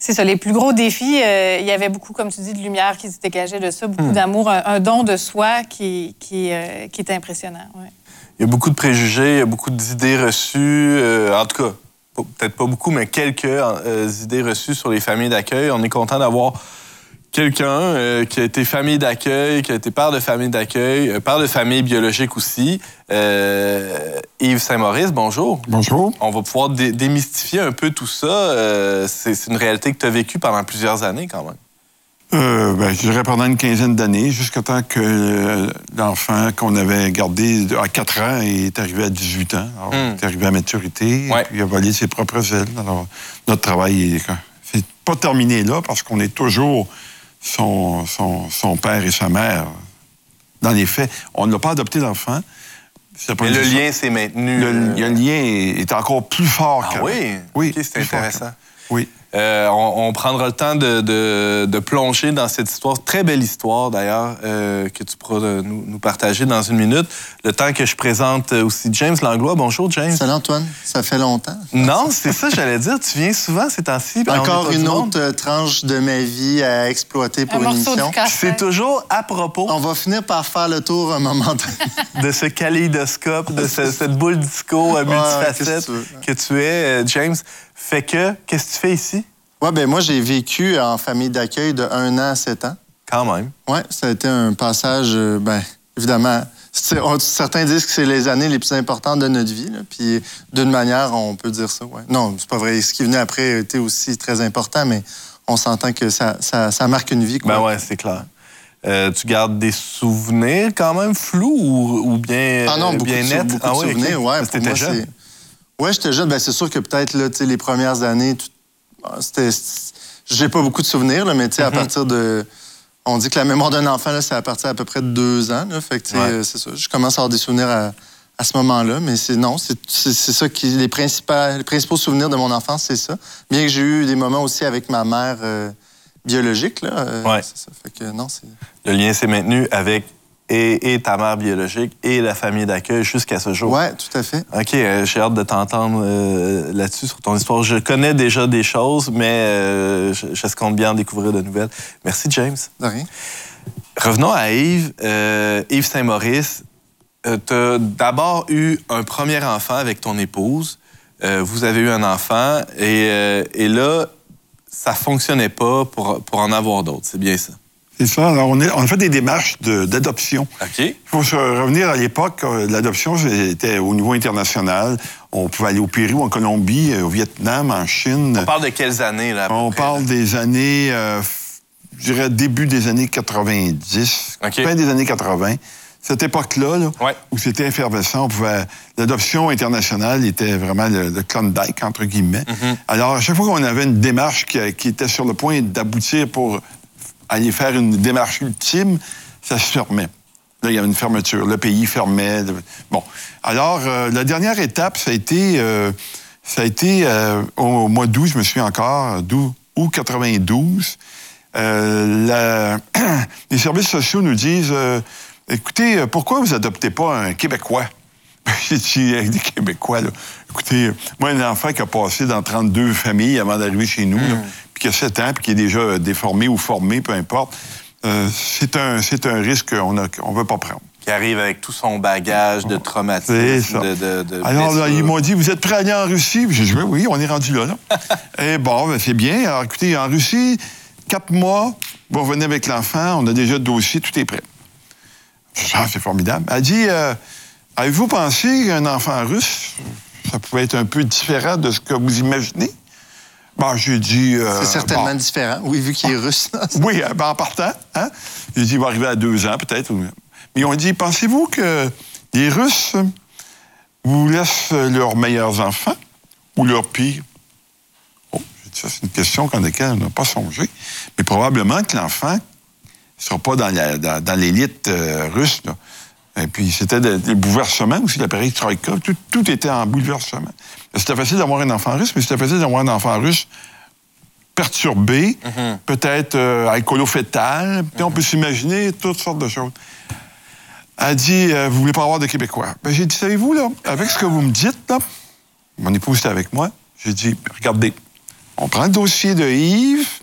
c'est ça, les plus gros défis, il y avait beaucoup, comme tu dis, de lumière qui se dégageait de ça, beaucoup d'amour, un don de soi qui était impressionnant. Ouais. Il y a beaucoup de préjugés, il y a beaucoup d'idées reçues, en tout cas, peut-être pas beaucoup, mais quelques idées reçues sur les familles d'accueil. On est content d'avoir quelqu'un qui a été famille d'accueil, qui a été père de famille d'accueil, père de famille biologique aussi. Yves Saint-Maurice, bonjour. Bonjour. On va pouvoir démystifier un peu tout ça. C'est une réalité que tu as vécue pendant plusieurs années quand même. Je dirais pendant une quinzaine d'années, jusqu'à temps que l'enfant qu'on avait gardé à 4 ans est arrivé à 18 ans. Alors, il est arrivé à maturité, et puis il a volé ses propres ailes. Alors, notre travail c'est pas terminé là, parce qu'on est toujours son père et sa mère. Dans les faits, on ne l'a pas adopté l'enfant. Mais le lien s'est maintenu. Le lien est encore plus fort qu'avant. Oui, okay, c'est intéressant. Oui. On prendra le temps de plonger dans cette histoire, très belle histoire d'ailleurs, que tu pourras nous partager dans une minute. Le temps que je présente aussi James Langlois. Bonjour, James. Salut, Antoine. Ça fait longtemps. Non, c'est ça, j'allais dire. Tu viens souvent ces temps-ci. Encore une autre tranche de ma vie à exploiter pour une émission. C'est toujours à propos. On va finir par faire le tour un moment donné. De ce kaléidoscope, de cette boule disco multifacette que tu es, James. Fait que, qu'est-ce que tu fais ici? Oui, moi, j'ai vécu en famille d'accueil de 1 an à 7 ans. Quand même. Oui, ça a été un passage, évidemment, certains disent que c'est les années les plus importantes de notre vie, là, puis d'une manière, on peut dire ça, ouais. Non, c'est pas vrai. Ce qui est venu après a été aussi très important, mais on s'entend que ça marque une vie, quoi. Ben ouais, c'est clair. Tu gardes des souvenirs quand même flous ou bien Ah non, beaucoup bien nets? Beaucoup de souvenirs, ouais. Parce que t'étais jeune. Oui, j'étais jeune. C'est sûr que peut-être là, les premières années, j'ai pas beaucoup de souvenirs, là, mais à partir de... On dit que la mémoire d'un enfant, là, c'est à partir à peu près de 2 ans. Là, fait que c'est ça. Je commence à avoir des souvenirs à ce moment-là, mais c'est ça qui... Les principaux souvenirs de mon enfance, c'est ça. Bien que j'ai eu des moments aussi avec ma mère biologique, là. C'est ça. Fait que non, c'est... Le lien s'est maintenu avec et ta mère biologique et la famille d'accueil jusqu'à ce jour. Oui, tout à fait. OK, j'ai hâte de t'entendre là-dessus, sur ton histoire. Je connais déjà des choses, mais je compte bien en découvrir de nouvelles. Merci, James. De rien. Revenons à Yves. Yves Saint-Maurice, tu as d'abord eu un premier enfant avec ton épouse. Vous avez eu un enfant et là, ça ne fonctionnait pas pour en avoir d'autres. C'est bien ça? C'est ça. Alors, on a fait des démarches d'adoption. OK. Il faut se revenir à l'époque. L'adoption, c'était au niveau international. On pouvait aller au Pérou, en Colombie, au Vietnam, en Chine. On parle de quelles années, là? On parle des années, je dirais, début des années 90, fin des années 80. Cette époque-là, où c'était effervescent, l'adoption internationale était vraiment le Klondike, entre guillemets. Alors, à chaque fois qu'on avait une démarche qui était sur le point d'aboutir pour aller faire une démarche ultime, ça se fermait. Là, il y avait une fermeture. Le pays fermait. Bon. Alors, la dernière étape, ça a été au mois d'août, je me souviens encore, août 92. Les services sociaux nous disent, écoutez, pourquoi vous adoptez pas un Québécois? J'ai dit, des Québécois, là. Écoutez, moi, un enfant qui a passé dans 32 familles avant d'arriver chez nous, là, puis qui a 7 ans, puis qui est déjà déformé ou formé, peu importe, c'est un risque qu'on ne veut pas prendre. Qui arrive avec tout son bagage de traumatisme. C'est ça. Alors, là, ils m'ont dit, vous êtes prêts à aller en Russie? J'ai dit, oui, on est rendu là. Et bon, c'est bien. Alors, écoutez, en Russie, 4 mois, vous revenez avec l'enfant, on a déjà le dossier, tout est prêt. Ah, c'est formidable. Elle dit, avez-vous pensé qu'un enfant russe, ça pouvait être un peu différent de ce que vous imaginez? Bon, j'ai dit... c'est certainement différent, oui, vu qu'il est russe. Oui, en partant. Hein? J'ai dit, il va arriver à 2 ans, peut-être. Mais ils ont dit, pensez-vous que les Russes vous laissent leurs meilleurs enfants ou leurs pires? Oh, j'ai dit, ça, c'est une question à laquelle on n'a pas songé. Mais probablement que l'enfant ne sera pas dans l'élite russe, là. Et puis, c'était des bouleversements aussi, l'appareil Troïka. Tout était en bouleversement. C'était facile d'avoir un enfant russe, mais c'était facile d'avoir un enfant russe perturbé, peut-être alcoolo-fétal. Puis on peut s'imaginer toutes sortes de choses. Elle dit, vous voulez pas avoir de Québécois? Ben, j'ai dit, savez-vous, là, avec ce que vous me dites, là, mon épouse était avec moi, j'ai dit, regardez, On prend le dossier de Yves,